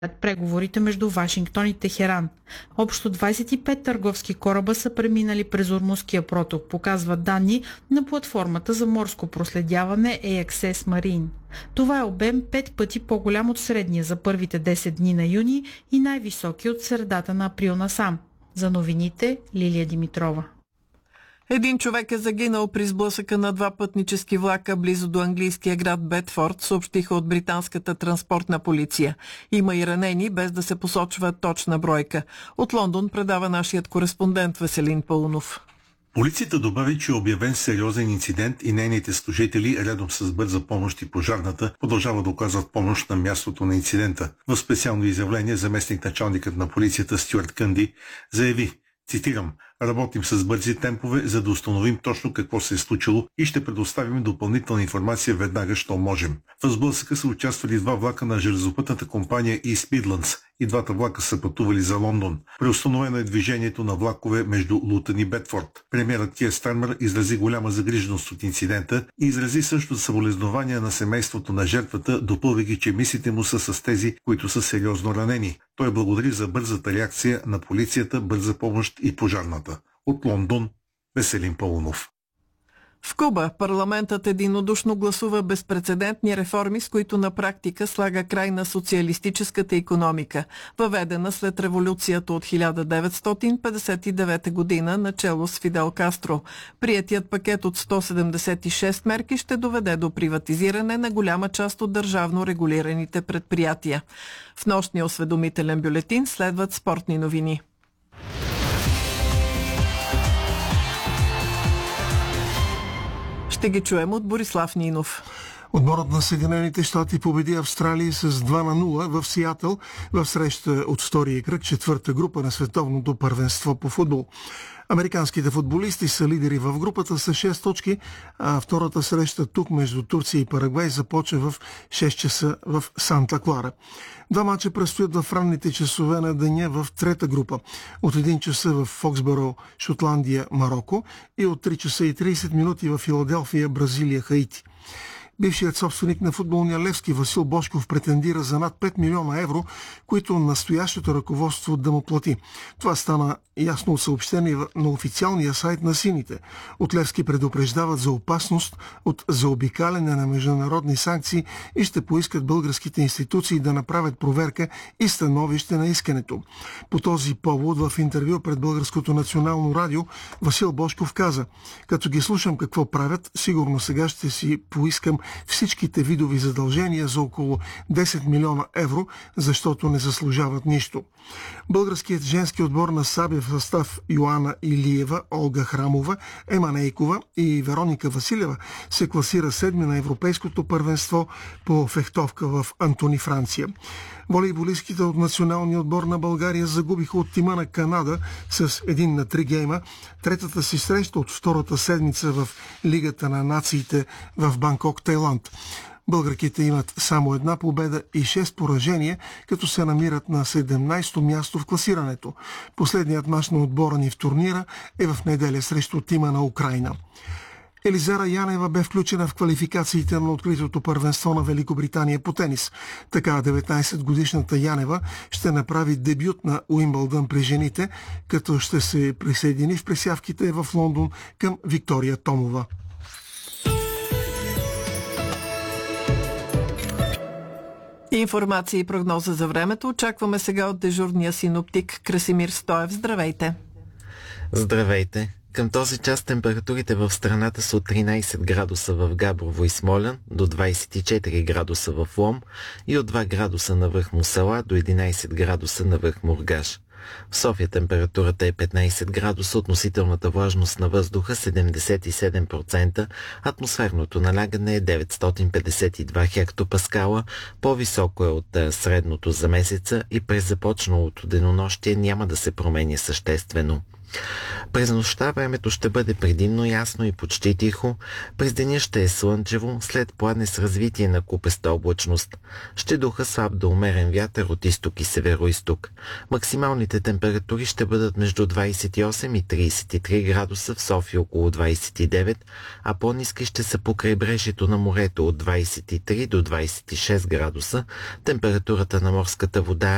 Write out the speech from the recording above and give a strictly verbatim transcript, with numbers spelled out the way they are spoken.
преговорите между Вашингтон и Техеран. Общо двадесет и пет търговски кораба са преминали през Ормузския проток, показват данни на платформата за морско проследяване Ей Икс Ес Marine. Това е обем пет пъти по-голям от средния за първите десет дни на юни и най-високи от средата на април насам. За новините Лилия Димитрова. Един човек е загинал при сблъсъка на два пътнически влака близо до английския град Бедфорд, съобщиха от британската транспортна полиция. Има и ранени, без да се посочва точна бройка. От Лондон предава нашият кореспондент Веселин Паунов. Полицията добави, че е обявен сериозен инцидент и нейните служители, редом с бърза помощ и пожарната, продължават да оказват помощ на мястото на инцидента. В специално изявление заместник началникът на полицията Стюарт Кънди заяви, цитирам: "Работим с бързи темпове, за да установим точно какво се е случило и ще предоставим допълнителна информация веднага, що можем." В сблъсъка са участвали два влака на железопътната компания East Midlands и двата влака са пътували за Лондон. Преустановено е движението на влакове между Лутън и Бедфорд. Премиерът Кир Стармер изрази голяма загриженост от инцидента и изрази също съболезнования на семейството на жертвата, допълвайки, че мислите му са с тези, които са сериозно ранени. Той благодари за бързата реакция на полицията, бърза помощ и пожарната. От Лондон, Веселин Паунов. В Куба парламентът единодушно гласува безпрецедентни реформи, с които на практика слага край на социалистическата икономика, въведена след революцията от хиляда деветстотин петдесет и девета година начело с Фидел Кастро. Приетият пакет от сто седемдесет и шест мерки ще доведе до приватизиране на голяма част от държавно регулираните предприятия. В нощния осведомителен бюлетин следват спортни новини. Ще ги чуем от Борислав Нинов. Отборът на Съединените щати победи Австралия с два на нула в Сиатъл в среща от втория кръг, четвърта група на световното първенство по футбол. Американските футболисти са лидери в групата с шест точки, а втората среща тук между Турция и Парагвай започва в шест часа в Санта Клара. Два мача предстоят в ранните часове на деня в трета група. От един часа в Фоксборо, Шотландия, Мароко и от три часа и тридесет минути в Филаделфия, Бразилия, Хаити. Бившият собственик на футболния Левски Васил Божков претендира за над пет милиона евро, които настоящото ръководство да му плати. Това стана ясно от съобщение на официалния сайт на сините. От Левски предупреждават за опасност от заобикаляне на международни санкции и ще поискат българските институции да направят проверка и становище на искането. По този повод в интервю пред Българското национално радио Васил Божков каза: "Като ги слушам какво правят, сигурно сега ще си поискам всичките видови задължения за около десет милиона евро, защото не заслужават нищо." Българският женски отбор на Сабия в състав Йоана Илиева, Олга Храмова, Ема Нейкова и Вероника Василева се класира седми на Европейското първенство по фехтовка в Антони, Франция. Волейболистките от националния отбор на България загубиха от тима на Канада с един на три гейма третата си среща от втората седмица в Лигата на нациите в Банкок, Тайланд. Българките имат само една победа и шест поражения, като се намират на седемнадесето място в класирането. Последният мач на отбора ни в турнира е в неделя срещу тима на Украйна. Елизара Янева бе включена в квалификациите на откритото първенство на Великобритания по тенис. Така деветнадесетгодишната Янева ще направи дебют на Уимбълдън при жените, като ще се присъедини в пресявките в Лондон към Виктория Томова. Информация и прогноза за времето очакваме сега от дежурния синоптик Красимир Стоев. Здравейте! Здравейте! Към този час температурите в страната са от тринадесет градуса в Габрово и Смолян до двадесет и четири градуса в Лом и от два градуса на връх Мусала до единадесет градуса на връх Мургаш. В София температурата е петнадесет градуса, относителната влажност на въздуха седемдесет и седем процента, атмосферното налягане е деветстотин петдесет и два хектопаскала, по-високо е от средното за месеца и през започналото денонощие няма да се промени съществено. През нощта времето ще бъде предимно ясно и почти тихо. През деня ще е слънчево, след пладне с развитие на купеста облачност. Ще духа слаб до умерен вятър от изток и североизток. Максималните температури ще бъдат между двадесет и осем и тридесет и три градуса, в София около двадесет и девет, а по-ниски ще са по крайбрежието на морето от двадесет и три до двадесет и шест градуса. Температурата на морската вода